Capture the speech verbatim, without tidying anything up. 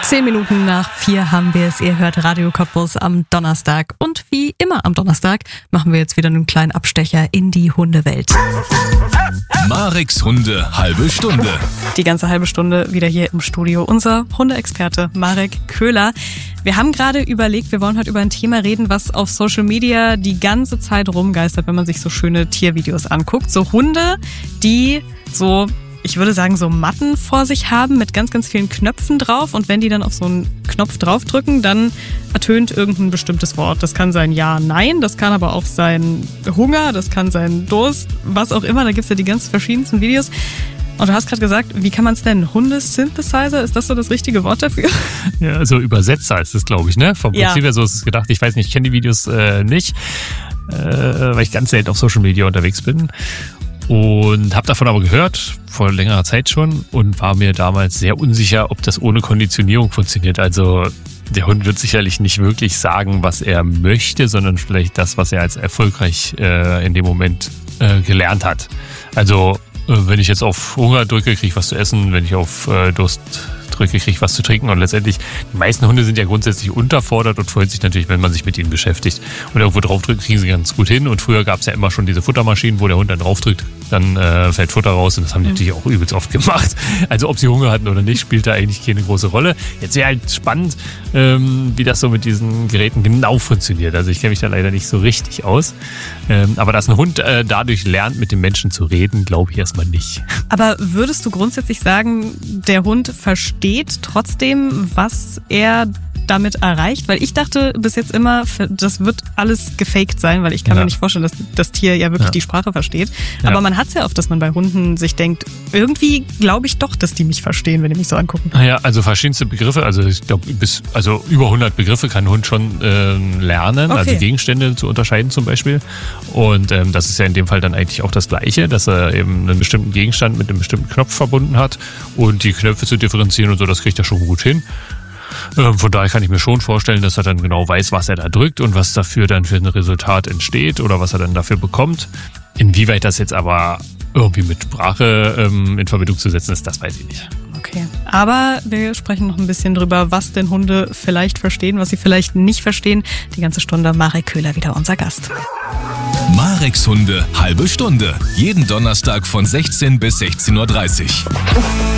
Zehn Minuten nach vier haben wir es. Ihr hört Radio Cottbus am Donnerstag. Und wie immer am Donnerstag machen wir jetzt wieder einen kleinen Abstecher in die Hundewelt. Mareks Hunde halbe Stunde. Die ganze halbe Stunde wieder hier im Studio. Unser Hundeexperte Marek Köhler. Wir haben gerade überlegt, wir wollen heute über ein Thema reden, was auf Social Media die ganze Zeit rumgeistert, wenn man sich so schöne Tiervideos anguckt. So Hunde, die so... ich würde sagen, so Matten vor sich haben mit ganz, ganz vielen Knöpfen drauf. Und wenn die dann auf so einen Knopf draufdrücken, dann ertönt irgendein bestimmtes Wort. Das kann sein Ja, Nein, das kann aber auch sein Hunger, das kann sein Durst, was auch immer. Da gibt es ja die ganz verschiedensten Videos. Und du hast gerade gesagt, wie kann man es nennen? Hunde-Synthesizer? Ist das so das richtige Wort dafür? Ja, also Übersetzer ist es, glaube ich, ne? Vom Prinzip her, ja. So ist es gedacht. Ich weiß nicht, ich kenne die Videos äh, nicht, äh, weil ich ganz selten auf Social Media unterwegs bin. Und habe davon aber gehört, vor längerer Zeit schon, und war mir damals sehr unsicher, ob das ohne Konditionierung funktioniert. Also der Hund wird sicherlich nicht wirklich sagen, was er möchte, sondern vielleicht das, was er als erfolgreich äh, in dem Moment äh, gelernt hat. Also äh, wenn ich jetzt auf Hunger drücke, kriege ich was zu essen. Wenn ich auf äh, Durst drücke, kriege ich was zu trinken. Und letztendlich, die meisten Hunde sind ja grundsätzlich unterfordert und freuen sich natürlich, wenn man sich mit ihnen beschäftigt. Und irgendwo draufdrücken, kriegen sie ganz gut hin. Und früher gab es ja immer schon diese Futtermaschinen, wo der Hund dann draufdrückt, dann äh, fällt Futter raus. Und das haben die mhm. natürlich auch übelst oft gemacht. Also ob sie Hunger hatten oder nicht, spielt da eigentlich keine große Rolle. Jetzt wäre halt spannend, ähm, wie das so mit diesen Geräten genau funktioniert. Also ich kenne mich da leider nicht so richtig aus. Ähm, aber dass ein Hund äh, dadurch lernt, mit dem Menschen zu reden, glaube ich erstmal nicht. Aber würdest du grundsätzlich sagen, der Hund versteht trotzdem, was er damit erreicht? Weil ich dachte bis jetzt immer, das wird alles gefaked sein, weil ich kann ja. mir nicht vorstellen, dass das Tier ja wirklich ja. die Sprache versteht. Aber ja. man hat es ja oft, dass man bei Hunden sich denkt, irgendwie glaube ich doch, dass die mich verstehen, wenn die mich so angucken. Naja, also verschiedenste Begriffe, also ich glaube, bis also über hundert Begriffe kann ein Hund schon äh, lernen, okay. also Gegenstände zu unterscheiden zum Beispiel. Und ähm, das ist ja in dem Fall dann eigentlich auch das Gleiche, dass er eben einen bestimmten Gegenstand mit einem bestimmten Knopf verbunden hat und die Knöpfe zu differenzieren und so, das kriegt er schon gut hin. Von daher kann ich mir schon vorstellen, dass er dann genau weiß, was er da drückt und was dafür dann für ein Resultat entsteht oder was er dann dafür bekommt. Inwieweit das jetzt aber irgendwie mit Sprache ähm, in Verbindung zu setzen ist, das weiß ich nicht. Okay, aber wir sprechen noch ein bisschen drüber, was denn Hunde vielleicht verstehen, was sie vielleicht nicht verstehen. Die ganze Stunde Marek Köhler wieder unser Gast. Mareks Hunde halbe Stunde. Jeden Donnerstag von sechzehn bis sechzehn Uhr dreißig.